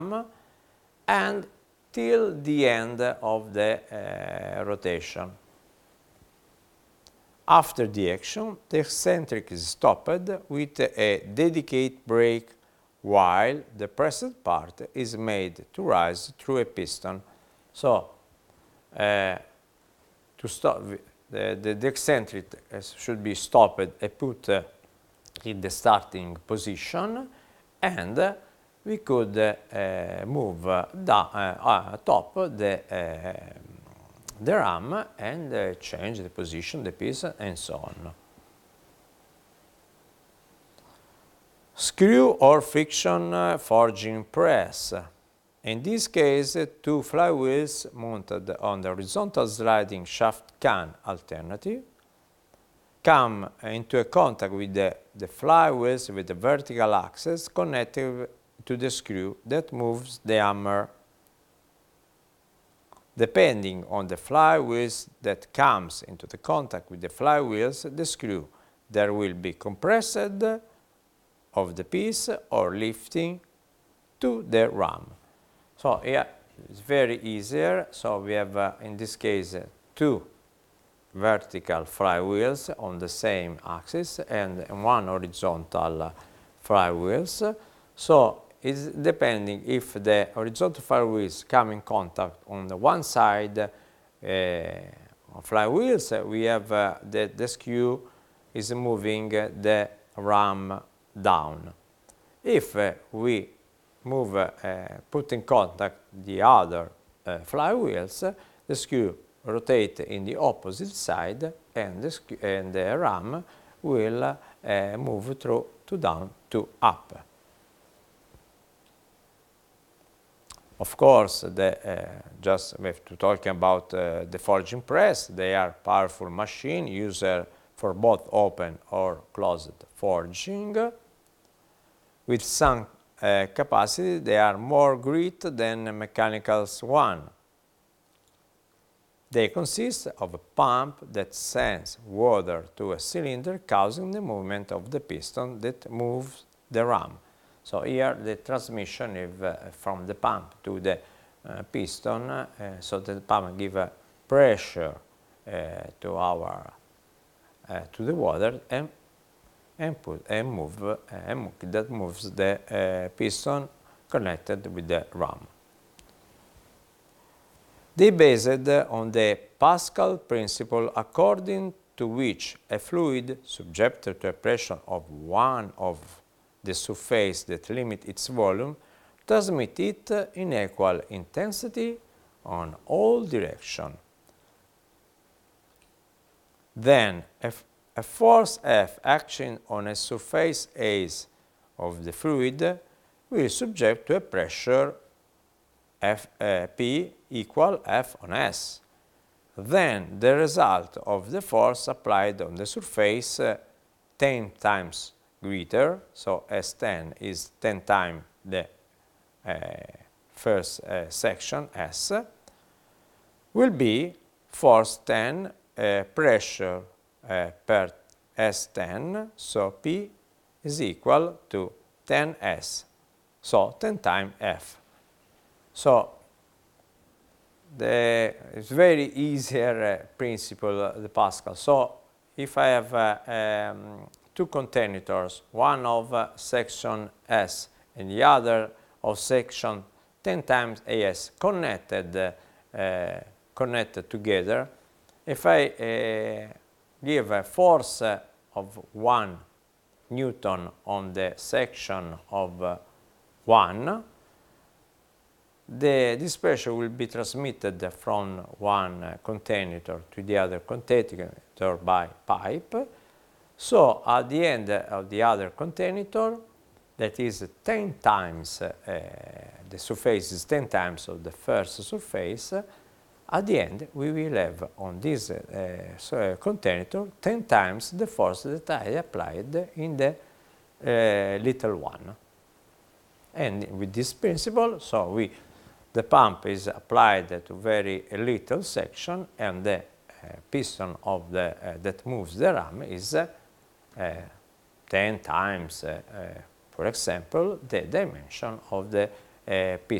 and till the end of the rotation. After the action, the eccentric is stopped with a dedicated brake while the pressed part is made to rise through a piston. So, to stop the eccentric should be stopped and put in the starting position, and we could move top the ram and change the position, the piece, and so on. Screw or friction forging press. In this case, two flywheels mounted on the horizontal sliding shaft can alternative come into contact with the flywheels with the vertical axis connected to the screw that moves the hammer. Depending on the flywheels that comes into the contact with the flywheels, the screw there will be compressed of the piece or lifting to the ram. So here it's very easier. So we have in this case two vertical flywheels on the same axis and one horizontal flywheels. So it's depending if the horizontal flywheels come in contact on the one side of flywheels, we have the screw is moving the ram down. If we put in contact the other flywheels, the screw rotate in the opposite side and the ram will move to down to up. Of course, just we have to talk about the forging press. They are powerful machine used for both open or closed forging. With some capacity, they are more great than a mechanical one. They consist of a pump that sends water to a cylinder, causing the movement of the piston that moves the ram. So here the transmission is from the pump to the piston, so that the pump gives pressure to the water and that moves the piston connected with the ram. They based on the Pascal principle, according to which a fluid subjected to a pressure of one of the surface that limit its volume transmit it in equal intensity on all directions. Then a force F acting on a surface A of the fluid will subject to a pressure P equal F on S. Then the result of the force applied on the surface 10 times greater, so S10 is 10 times the first section S, will be force 10 pressure per S10, so P is equal to 10S, so 10 times F. So it's very easier principle, the Pascal. So if I have two containers, one of section S and the other of section 10 times AS connected together, if I give a force of 1 Newton on the section of 1, this pressure will be transmitted from one container to the other container by pipe. So at the end of the other container, that is 10 times, the surface is 10 times of the first surface, at the end we will have on this container 10 times the force that I applied in the little one. And with this principle, so the pump is applied to very little section, and the piston of that moves the ram is 10 times, for example, the dimension of the a